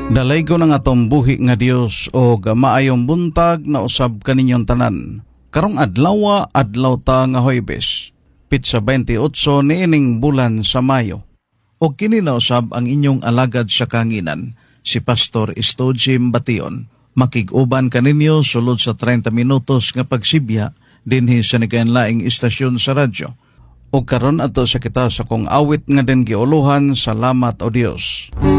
Dalay ko ng atong buhi nga Dios o maayong buntag na usab kaninyong tanan. Karong adlaw ta nga Huwebes, pitsa 28 niining bulan sa Mayo. O kini na usab ang inyong alagad sa kanginan, si Pastor Estojim Bation. Makig-uban kaninyo sulod sa 30 minutos nga pagsibya dinhi sa nagainlaing istasyon sa radyo. O karon ato sa kita sa kong awit nga den giuluhan, salamat o Dios.